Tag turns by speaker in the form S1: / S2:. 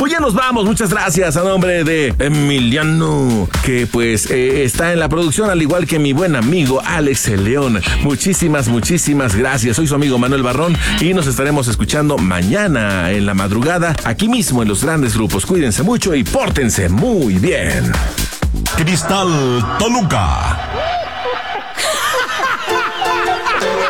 S1: Pues ya nos vamos, muchas gracias a nombre de Emiliano, que pues está en la producción, al igual que mi buen amigo Alex el León. Muchísimas gracias. Soy su amigo Manuel Barrón y nos estaremos escuchando mañana en la madrugada, aquí mismo en Los Grandes Grupos. Cuídense mucho y pórtense muy bien.
S2: Cristal Toluca.